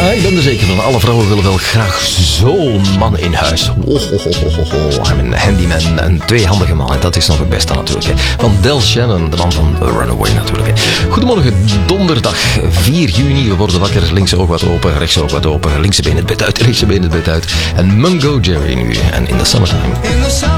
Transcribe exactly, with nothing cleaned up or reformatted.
ik ben er zeker van. Alle vrouwen willen wel graag zo'n man in huis. Oh, oh, oh, oh, oh. Een handyman, een tweehandige man. En dat is nog het beste natuurlijk. Hè. Van Del Shannon, de man van Runaway natuurlijk. Hè. Goedemorgen, donderdag vier juni. We worden wakker. Linkse oog wat open, rechtse oog wat open. Linkse been het bed uit, rechtse been het bed uit. En Mungo Jerry nu. En in the summertime.